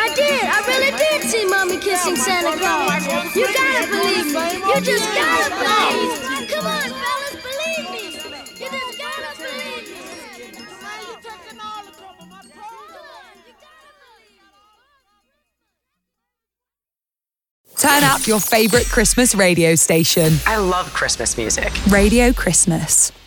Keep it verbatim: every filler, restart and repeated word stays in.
I did. I really did see Mommy kissing Santa Claus. You gotta believe me. You just gotta believe me. Come on, fellas, believe me. You just gotta believe me. Turn up your favorite Christmas radio station. I love Christmas music. Radio Christmas.